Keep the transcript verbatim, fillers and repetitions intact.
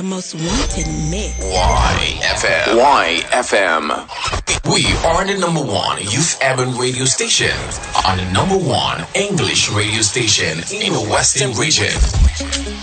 most wanted mix. Y F M. Y F M. We are the number one youth urban radio station and the number one English radio station in the Western region.